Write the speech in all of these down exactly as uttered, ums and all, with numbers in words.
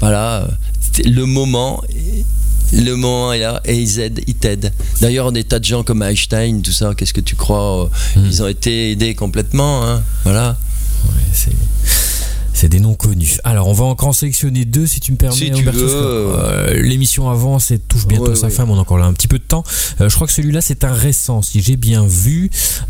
Voilà, le moment... Le moment est là et ils aident, ils t'aident. D'ailleurs, des tas de gens comme Einstein, tout ça, qu'est-ce que tu crois mmh. Ils ont été aidés complètement, hein, voilà. Ouais, c'est... C'est des noms connus. Alors, on va encore en sélectionner deux, si tu me permets. Si tu veux. Euh, l'émission avance et touche bientôt ouais, sa ouais. fin, mais on a encore là un petit peu de temps. Euh, je crois que celui-là, c'est un récent, si j'ai bien vu,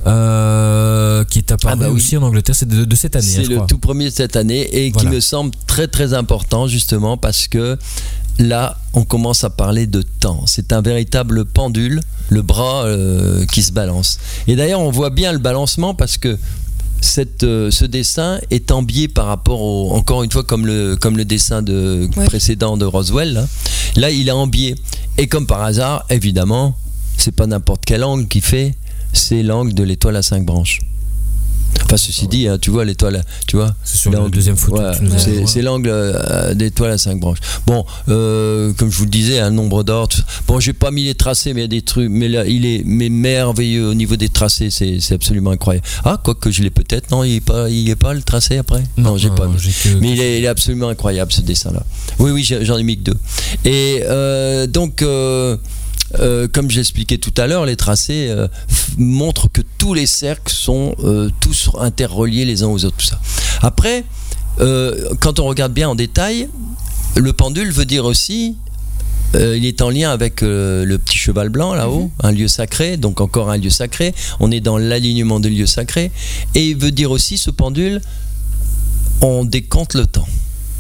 euh, qui est apparu ah bah aussi oui. en Angleterre. C'est de, de cette année. C'est hein, je le crois. tout premier de cette année et voilà. qui me semble très très important, justement, parce que là, on commence à parler de temps. C'est un véritable pendule, le bras euh, qui se balance. Et d'ailleurs, on voit bien le balancement parce que Cette, euh, ce dessin est embié par rapport au, encore une fois comme le, comme le dessin de, ouais. précédent de Roswell là. là il est embié et comme par hasard évidemment c'est pas n'importe quel angle qu'il fait, c'est l'angle de l'étoile à cinq branches. Enfin ceci dit hein, tu vois l'étoile, tu vois c'est sur la deuxième photo ouais, que tu nous c'est, as c'est l'angle euh, d'étoile à cinq branches. Bon euh, comme je vous le disais un nombre d'ordres, bon j'ai pas mis les tracés mais il y a des trucs, mais là il est mais merveilleux au niveau des tracés, c'est, c'est absolument incroyable. Ah quoique je l'ai peut-être, non il est pas, il est pas le tracé après non, non j'ai non, pas non, j'ai que... mais il est, il est absolument incroyable ce dessin là. Oui oui j'en ai mis que deux et euh, donc euh, Euh, comme j'expliquais tout à l'heure, les tracés euh, f- montrent que tous les cercles sont euh, tous interreliés les uns aux autres, tout ça. Après, euh, quand on regarde bien en détail, le pendule veut dire aussi, euh, il est en lien avec euh, le petit cheval blanc là-haut, mmh. un lieu sacré, donc encore un lieu sacré. On est dans l'alignement des lieux sacrés, et il veut dire aussi, ce pendule, on décompte le temps.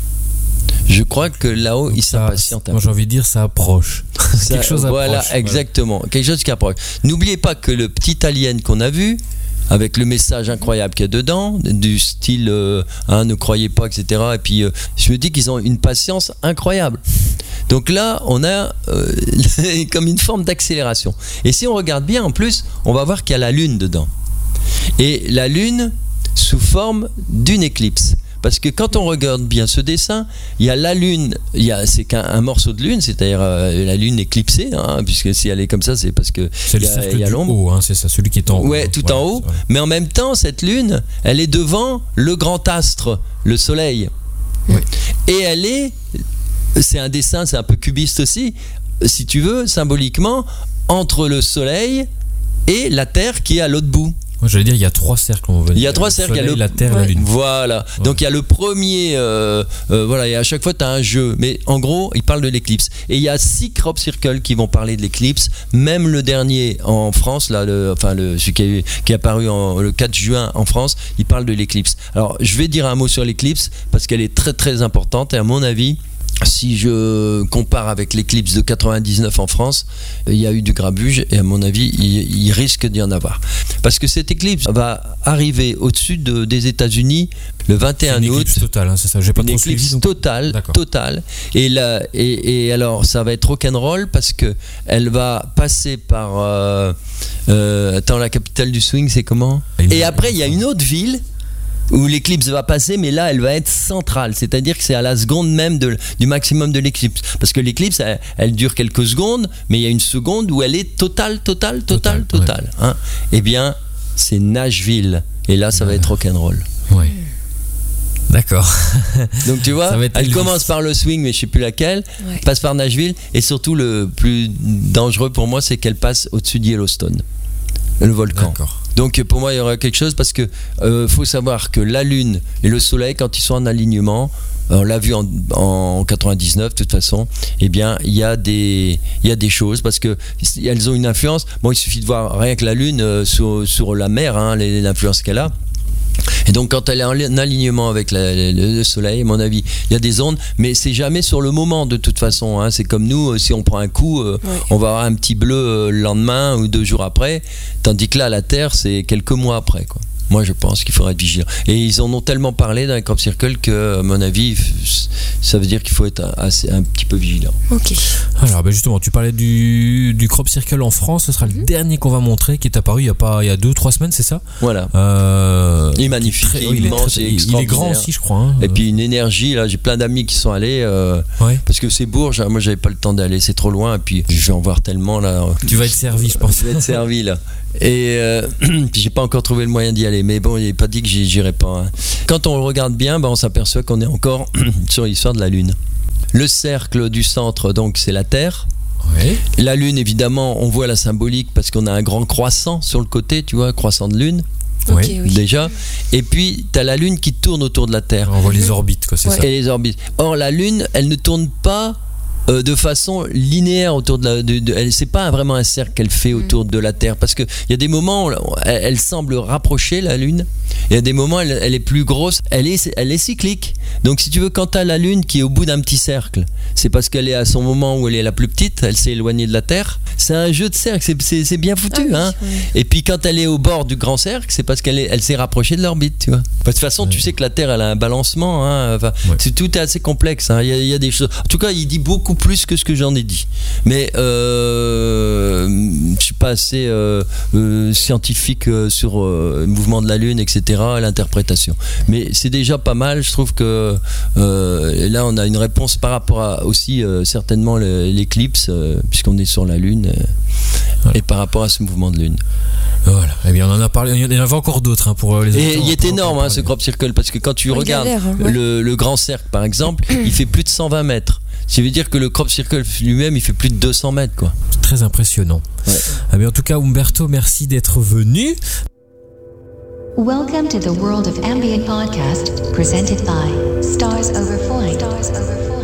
Je crois que là-haut, donc il ça, s'impatiente un moi, peu. J'ai envie de dire, ça approche. Ça, quelque chose voilà, approche. exactement. Voilà. Quelque chose qui approche. N'oubliez pas que le petit alien qu'on a vu, avec le message incroyable qu'il y a dedans, du style euh, hein, ne croyez pas, et cetera. Et puis, euh, je me dis qu'ils ont une patience incroyable. Donc là, on a euh, comme une forme d'accélération. Et si on regarde bien, en plus, on va voir qu'il y a la Lune dedans. Et la Lune sous forme d'une éclipse. Parce que quand on regarde bien ce dessin, il y a la Lune, il y a, c'est qu'un un morceau de Lune, c'est-à-dire euh, la Lune éclipsée, hein, puisque si elle est comme ça, c'est parce que c'est il y a, le cercle il y a du l'ombre. haut, hein, c'est ça, celui qui est en haut. Ouais, tout voilà, en haut. Mais en même temps, cette Lune, elle est devant le grand astre, le Soleil. Oui. Et elle est, c'est un dessin, c'est un peu cubiste aussi, si tu veux, symboliquement, entre le Soleil et la Terre qui est à l'autre bout. Moi, j'allais dire, il y a trois cercles. On va il y dire. a trois le cercles, soleil, il y a le... la Terre, ouais. la Lune. Voilà. Ouais. Donc il y a le premier, euh, euh, voilà, et à chaque fois tu as un jeu. Mais en gros, il parle de l'éclipse. Et il y a six crop circles qui vont parler de l'éclipse. Même le dernier en France, là, le, enfin le, celui qui est, qui est apparu en, le quatre juin en France, il parle de l'éclipse. Alors je vais dire un mot sur l'éclipse parce qu'elle est très très importante. Et à mon avis, si je compare avec l'éclipse de quatre-vingt-dix-neuf en France, il y a eu du grabuge et à mon avis, il, il risque d'y en avoir. Parce que cette éclipse va arriver au-dessus de, des États-Unis le vingt et un août. Une éclipse totale, hein, c'est ça. J'ai pas une trop éclipse suivi, donc... totale, totale. Et, là, et, et alors, ça va être rock'n'roll parce que elle va passer par. Euh, euh, attends, la capitale du swing, c'est comment ? Et après, il y a une autre ville où l'éclipse va passer, mais là elle va être centrale, c'est-à-dire que c'est à la seconde même de, du maximum de l'éclipse, parce que l'éclipse elle, elle dure quelques secondes, mais il y a une seconde où elle est totale, totale, totale, totale, totale ouais. hein. Eh bien c'est Nashville, et là ça va être rock'n'roll. Oui. D'accord. Donc tu vois, elle commence par le swing, mais je sais plus laquelle, ouais. passe par Nashville, et surtout le plus dangereux pour moi, c'est qu'elle passe au-dessus de Yellowstone, le volcan. D'accord. Donc pour moi il y aura quelque chose parce que euh, faut savoir que la Lune et le Soleil, quand ils sont en alignement, on l'a vu en, en quatre-vingt-dix-neuf de toute façon, eh bien il y a des il y a des choses parce que elles ont une influence. Bon, il suffit de voir rien que la Lune euh, sur, sur la mer, hein, l'influence qu'elle a. Et donc quand elle est en alignement avec la, le, le soleil, à mon avis, il y a des ondes, mais c'est jamais sur le moment de toute façon, hein. C'est comme nous, si on prend un coup, euh, oui. on va avoir un petit bleu euh, le lendemain ou deux jours après, tandis que là, la Terre, c'est quelques mois après, quoi. Moi, je pense qu'il faudrait être vigilant. Et ils en ont tellement parlé dans les crop circles que, à mon avis, ça veut dire qu'il faut être assez, un petit peu vigilant. Ok. Alors, ben justement, tu parlais du, du crop circle en France. Ce sera mm-hmm. le dernier qu'on va montrer, qui est apparu il y a pas il y a deux trois semaines, c'est ça ? Voilà. Euh, il est magnifique, très, il, est immense, très, il est grand aussi, je crois. Hein. Et puis une énergie. Là, j'ai plein d'amis qui sont allés euh, ouais. parce que c'est Bourges. Moi, j'avais pas le temps d'aller, c'est trop loin. Et puis, je vais en voir tellement là. Tu vas être servi, je pense. Je vais être servi là. Et euh, puis j'ai pas encore trouvé le moyen d'y aller, mais bon, il n'est pas dit que j'y, j'irai pas. Hein. Quand on le regarde bien, ben, on s'aperçoit qu'on est encore sur l'histoire de la Lune. Le cercle du centre, donc, c'est la Terre. Oui. La Lune, évidemment, on voit la symbolique parce qu'on a un grand croissant sur le côté, tu vois, croissant de Lune. Okay, oui. Déjà. Et puis, tu as la Lune qui tourne autour de la Terre. On voit les orbites, quoi, c'est ouais. ça. Et les orbites. Or, la Lune, elle ne tourne pas euh, de façon linéaire autour de la. De, de, elle, c'est pas vraiment un cercle qu'elle fait autour de la Terre. Parce qu'il y a des moments où elle, elle semble rapprocher la Lune. Il y a des moments où elle, elle est plus grosse. Elle est, elle est cyclique. Donc, si tu veux, quand tu as la Lune qui est au bout d'un petit cercle, c'est parce qu'elle est à son moment où elle est la plus petite, elle s'est éloignée de la Terre. C'est un jeu de cercle, c'est, c'est, c'est bien foutu. Ah, hein. Oui, oui. Et puis quand elle est au bord du grand cercle, c'est parce qu'elle est, elle s'est rapprochée de l'orbite. Tu vois. De toute façon, oui. tu sais que la Terre, elle a un balancement. Hein. Enfin, oui. c'est, tout est assez complexe. Hein. Il, y a, il y a des choses. En tout cas, il dit beaucoup plus que ce que j'en ai dit. Mais euh, je ne suis pas assez euh, euh, scientifique euh, sur euh, le mouvement de la Lune, et cetera, l'interprétation. Mais c'est déjà pas mal. Je trouve que euh, là, on a une réponse par rapport à aussi euh, certainement l'éclipse, euh, puisqu'on est sur la Lune. Ouais. Et par rapport à ce mouvement de lune. Voilà. Eh bien, on en a parlé. Il y en avait encore d'autres hein, pour les. Et il est énorme hein, ce crop circle parce que quand tu on regardes galère, hein, ouais. le, le grand cercle par exemple, il fait plus de cent vingt mètres. Ça veut dire que le crop circle lui-même, il fait plus de deux cents mètres quoi. Très impressionnant. Ouais. Eh bien, en tout cas, Umberto, merci d'être venu. Welcome to the World of Ambient podcast, presented by Stars Over Foy. Stars Over Foy.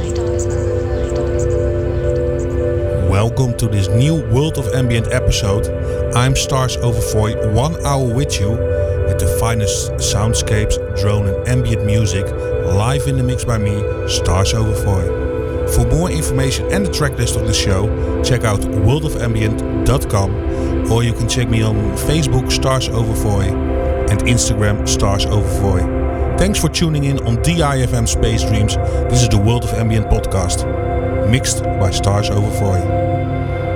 Welcome to this new World of Ambient episode. I'm Stars Over Foy, one hour with you, with the finest soundscapes, drone and ambient music, live in the mix by me, Stars Over Foy. For more information and the tracklist of the show, check out world of ambient dot com, or you can check me on Facebook, Stars Over Foy, and Instagram, Stars Over Foy. Thanks for tuning in on D I F M Space Dreams. This is the World of Ambient podcast, mixed by Stars Over Foy.